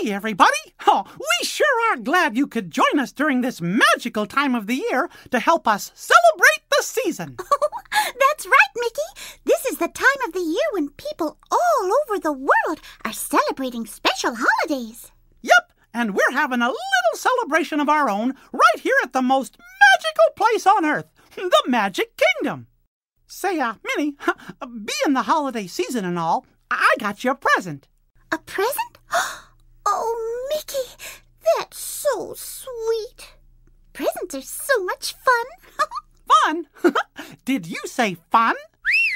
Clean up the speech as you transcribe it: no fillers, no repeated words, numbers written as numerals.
Hey, everybody! Oh, we sure are glad you could join us during this magical time of the year to help us celebrate the season. Oh, that's right, Mickey. This is the time of the year when people all over the world are celebrating special holidays. Yep, and we're having a little celebration of our own right here at the most magical place on Earth, the Magic Kingdom. Say, Minnie, being the holiday season and all, I got you a present. A present? Oh, Mickey, that's so sweet. Presents are so much fun. Fun? Did you say fun?